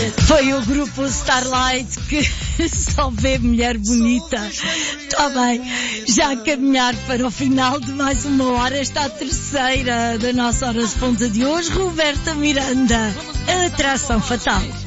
Foi o grupo Starlight que só vê mulher bonita. Está bem, já a caminhar para o final de mais uma hora, está a terceira da nossa hora de ponta de hoje, Roberta Miranda, Atração Fatal.